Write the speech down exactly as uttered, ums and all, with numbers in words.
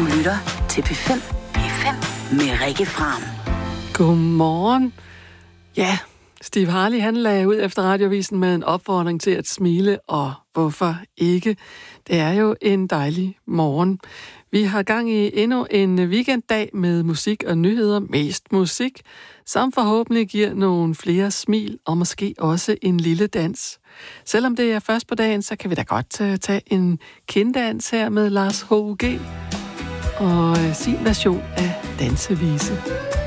Du lytter til P fem. P fem med Rikke Fram. Godmorgen. Ja, Steve Harley han lagde ud efter Radioavisen med en opfordring til at smile, og hvorfor ikke? Det er jo en dejlig morgen. Vi har gang i endnu en weekenddag med musik og nyheder, mest musik, som forhåbentlig giver nogle flere smil og måske også en lille dans. Selvom det er først på dagen, så kan vi da godt tage en kinddans her med Lars H U G og sin version af Dansevise.